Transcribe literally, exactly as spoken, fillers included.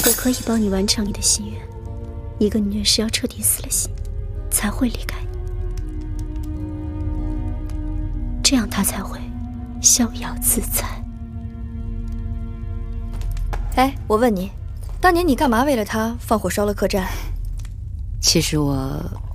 我可以帮你完成你的心愿。一个女人是要彻底死了心，才会离开你，这样她才会逍遥自在。 哎，我问你，当年你干嘛为了他放火烧了客栈？ 其实我